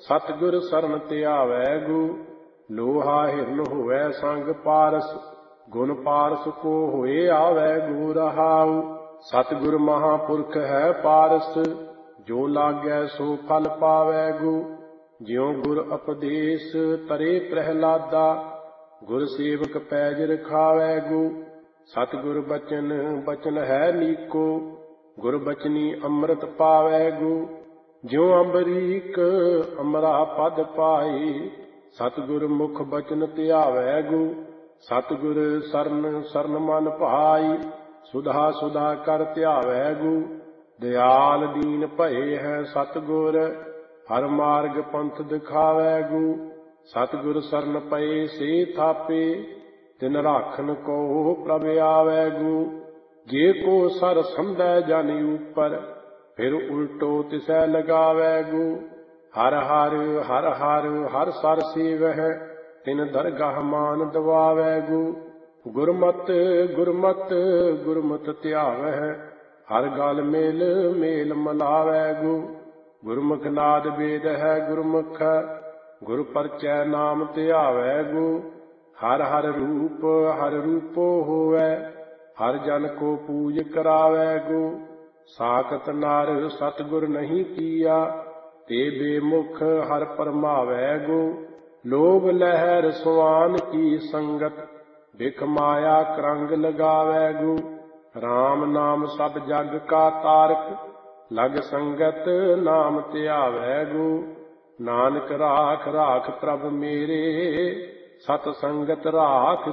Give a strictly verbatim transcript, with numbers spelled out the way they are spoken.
सतगुर सरन त्यावै गु। लोहा हिरन होवै संग पारस, गुण पारस को होए आवै गु रहाउ। सतगुर महापुरख है पारस, जो लागै सो फल पावै गु। ज्यों गुर उपदेश तरे प्रहलादा, गुर सेवक पैज रखावै गु। सतगुर बचन बचन है नीको, गुर बचनी अमृत पावै गु। ज्यों अम्बरीक अमरा पद पाई, सतगुर मुख बचन त्यावै गु। सतगुर सरन सरन मन भाई, सुधा सुधा कर त्यावै गु। दयाल दीन भये है सतगुर, हर मार्ग पंथ दिखावै गु। सतगुर सरन पए से थापे, तिन राखन को प्रभ आवै गु। जे को सर संधै जन ऊपर, फिर उल्टो तिसै लगावै गु। हर हर हर हर हर सर सेवह, तिन दरगाह मान दवावै गु। गुरमत गुरमत गुरमत त्यावह, हर गल मेल मेल मलावै गु। गुरमुख नाद वेद है गुरमुख, गुर परचै नाम त्यावै गु। हर हर रूप हर रूपो होवै, हर जन को पूज करावै गु। साखत नार सतगुर नहीं किया, ते बेमुख हर परमावै गु। लोभ लहर सुआन की संगत, बिख माया करंग लगावै गु। राम नाम सब जग का तारक, लग संगत नाम त्यावै गु। नानक राख राख प्रभ मेरे, सत संगत राख